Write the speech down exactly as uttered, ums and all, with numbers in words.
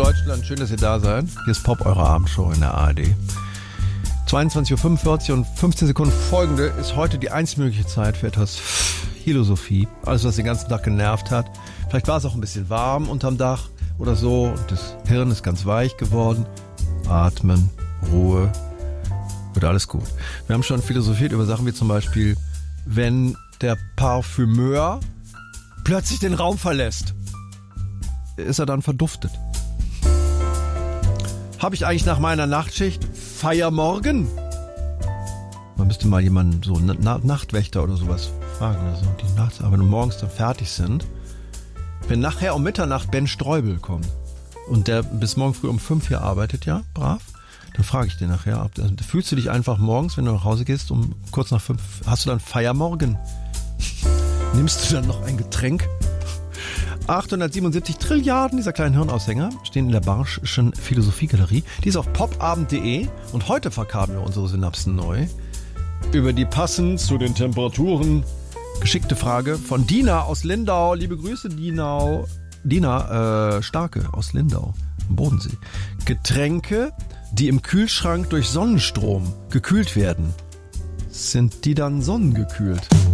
Deutschland, schön, dass ihr da seid. Hier ist Pop, eure Abendshow in der A R D. zweiundzwanzig Uhr fünfundvierzig und fünfzehn Sekunden folgende ist heute die einzige mögliche Zeit für etwas Philosophie. Alles, was den ganzen Tag genervt hat. Vielleicht war es auch ein bisschen warm unterm Dach oder so und das Hirn ist ganz weich geworden. Atmen, Ruhe, wird alles gut. Wir haben schon philosophiert über Sachen wie zum Beispiel, wenn der Parfümeur plötzlich den Raum verlässt, ist er dann verduftet? Habe ich eigentlich nach meiner Nachtschicht Feiermorgen? Man müsste mal jemanden, so Na- Nachtwächter oder sowas fragen, oder so, die nachts, aber nur morgens dann fertig sind. Wenn nachher um Mitternacht Ben Streubel kommt und der bis morgen früh um fünf hier arbeitet, ja, brav, dann frage ich den nachher, ob, also, fühlst du dich einfach morgens, wenn du nach Hause gehst, um kurz nach fünf, hast du dann Feiermorgen? Nimmst du dann noch ein Getränk? achthundertsiebenundsiebzig Trilliarden dieser kleinen Hirnaushänger stehen in der Barsch'schen Philosophiegalerie. Die ist auf popabend punkt de und heute verkabeln wir unsere Synapsen neu. Über die passend zu den Temperaturen geschickte Frage von Dina aus Lindau. Liebe Grüße, Dina. Dina äh, Starke aus Lindau am Bodensee. Getränke, die im Kühlschrank durch Sonnenstrom gekühlt werden, sind die dann sonnengekühlt?